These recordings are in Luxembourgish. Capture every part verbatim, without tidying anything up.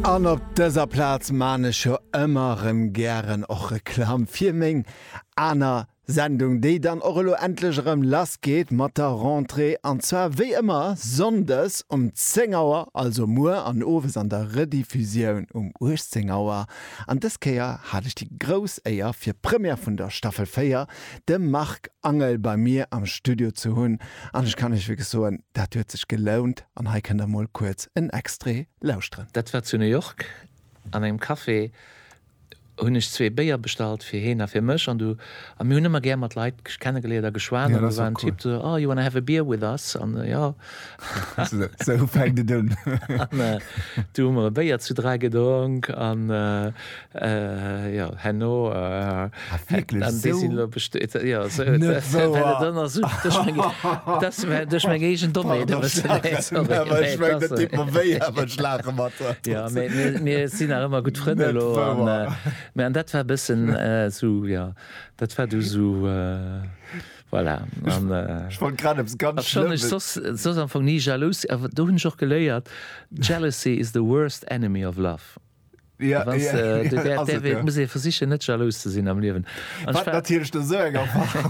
An op dëser Platz mane cho ëmmerem gieren och Reklam fir még aner Sendung, déi dann orlo entlegerem lass geht mat der Rentrée anzwer wéi ëmmer sondes um zehn Auer, also Muer an Owes an der Rediffusioun um zehn Auer. An des Keier hatte ich die Gros Eier fir Premier vun der Staffel vier, de Marc Angel bei mir am Studio zu hunn. An ich kann ich wirklich so, dat huet sich gelaunt an ha kann der mal kurz en Extré lausren. Dat war zu New York an einem Café. Hun ich zwei Bier bestellt für hin für mich und du am hun immer gerne mit Leuten kennengelernt geschwärmt ja, und du war ein cool. Typ so, oh you wanna have a beer with us und uh, ja so, so fängt du und, uh, du haben Bier zu drei gedrungen und uh, uh, ja Hanno uh, das das mein Gegen dumme ja wir sind auch immer gut Freunde Me an dat war bisssen äh, so ja dat war du so äh, voilà. Und, äh, ich wollte gerade ganz schlimm so, so von nie jalous, aber du hun auch geleiert. Jealousy is the worst enemy of love. Ja, was, ja, äh, ja, der, also, der ja. muss ja für sich nicht jalous zu sein am Leben. Natürlich der Sorge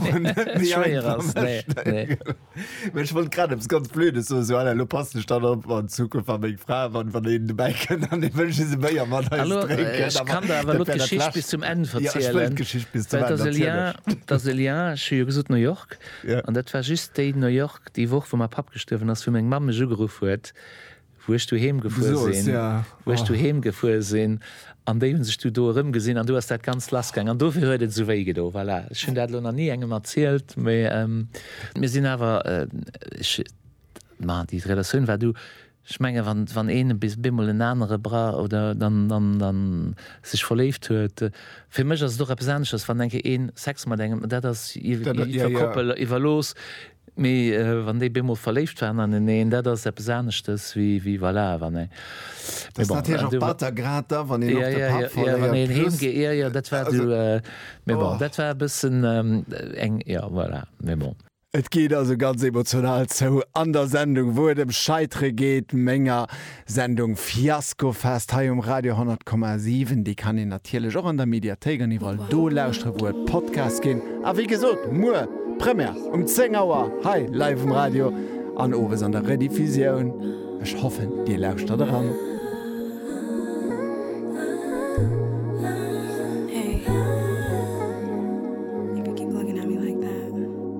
ich wollte gerade das ganz blöd so so alle lo passen stand op an Zukunft van meg Frau wann van den dabei können an die wünsche sie Bayer mal ich kann da aber Geschichte bis zum Ende erzählen das gesucht New York und das war just New York die Woche wo mein Pap gestorben hast für meine Mama so gerufen hat wost du hemgefu sinn ja. wost oh. du hemgefu sinn an de sech du doëm gesinn an du hast dat ganz lastgang an dofir huet so wéige do voilà. Schon dat noch nie engem erzählt méi ähm, mir sinn awer äh, man die Relationun war du schmenge van van ene bis bimmel en andere bra oder dann dann dann sich verleft huet fir mech ass doch repräsentches van denke een sex mat engem dat as koppel iwwer los Me äh, wann de bemmel verleft waren an den dat ass besanechtes wie wie voilà wann geeier dat war du äh, bon, dat war bisssen ähm, eng ja voilà bon. Et geht also ganz emotional zo an der Sendung, wo dem Scheitre geht, Menger Sendung Fiasko fest ha um Radio hundert Komma sieben, die kann ich natürlich auch an der Mediathek an iwwer do lauschte, wo et Podcast gehen. A wie gesot Mu Premier um zehn Auer hi live im Radio an Owes an der Rediffusioun. Ich hoffe, die lauscht daran.